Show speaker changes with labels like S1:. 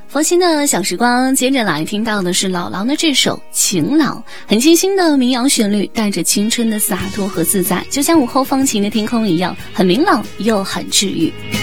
S1: 佛心的小时光，接着来听到的是老狼的这首《晴朗》，很清新的民谣旋律，带着青春的洒脱和自在，就像午后放晴的天空一样，很明朗又很治愈。